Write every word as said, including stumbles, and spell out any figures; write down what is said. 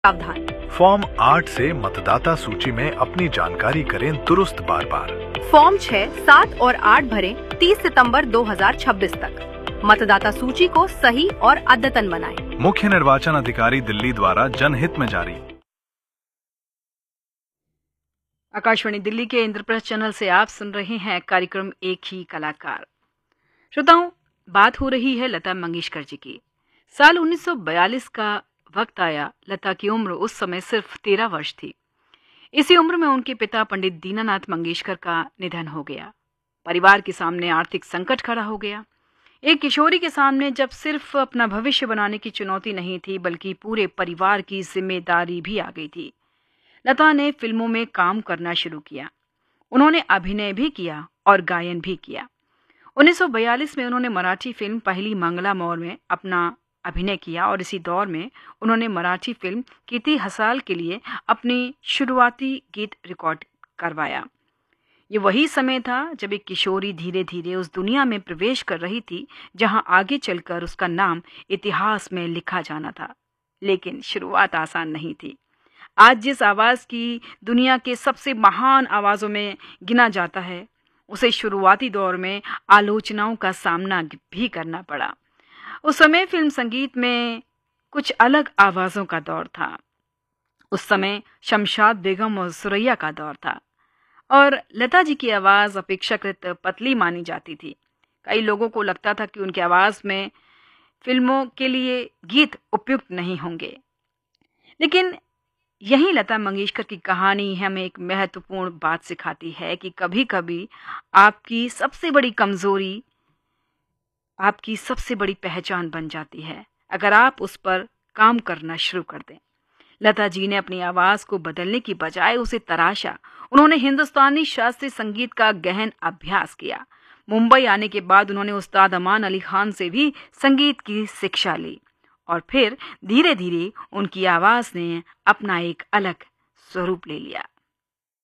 सावधान। फॉर्म आठ से मतदाता सूची में अपनी जानकारी करें दुरुस्त बार बार। फॉर्म छह, सात और आठ भरें तीस सितंबर दो हज़ार छब्बीस तक। मतदाता सूची को सही और अद्यतन बनाएं। मुख्य निर्वाचन अधिकारी दिल्ली द्वारा जनहित में जारी। आकाशवाणी दिल्ली के इंद्रप्रस्थ चैनल से आप सुन रहे हैं कार्यक्रम एक ही कलाकार। श्रोताओं, बात हो रही है लता मंगेशकर जी की। साल उन्नीस सौ बयालीस का वक्त आया। लता की उम्र उस समय सिर्फ तेरह वर्ष थी। इसी उम्र में उनके पिता पंडित दीनानाथ मंगेशकर का निधन हो गया। परिवार के सामने आर्थिक संकट खड़ा हो गया। एक किशोरी के सामने जब सिर्फ अपना भविष्य बनाने की चुनौती नहीं थी, बल्कि पूरे परिवार की जिम्मेदारी भी आ गई थी। लता ने फिल्मों में काम करना शुरू किया। उन्होंने अभिनय भी किया और गायन भी किया। उन्नीस सौ बयालीस में उन्होंने मराठी फिल्म पहली मंगला मोर में अपना अभिनय किया और इसी दौर में उन्होंने मराठी फिल्म किती हसाल के लिए अपनी शुरुआती गीत रिकॉर्ड करवाया। ये वही समय था जब एक किशोरी धीरे धीरे उस दुनिया में प्रवेश कर रही थी जहां आगे चलकर उसका नाम इतिहास में लिखा जाना था। लेकिन शुरुआत आसान नहीं थी। आज जिस आवाज़ की दुनिया के सबसे महान आवाज़ों में गिना जाता है, उसे शुरुआती दौर में आलोचनाओं का सामना भी करना पड़ा। उस समय फिल्म संगीत में कुछ अलग आवाज़ों का दौर था। उस समय शमशाद बेगम और सुरैया का दौर था और लता जी की आवाज़ अपेक्षाकृत पतली मानी जाती थी। कई लोगों को लगता था कि उनकी आवाज़ में फिल्मों के लिए गीत उपयुक्त नहीं होंगे। लेकिन यही लता मंगेशकर की कहानी हमें एक महत्वपूर्ण बात सिखाती है कि कभी कभी आपकी सबसे बड़ी कमज़ोरी आपकी सबसे बड़ी पहचान बन जाती है, अगर आप उस पर काम करना शुरू कर दें। लता जी ने अपनी आवाज़ को बदलने की बजाय उसे तराशा। उन्होंने हिंदुस्तानी शास्त्रीय संगीत का गहन अभ्यास किया। मुंबई आने के बाद उन्होंने उस्ताद अमान अली खान से भी संगीत की शिक्षा ली और फिर धीरे धीरे उनकी आवाज़ ने अपना एक अलग स्वरूप ले लिया।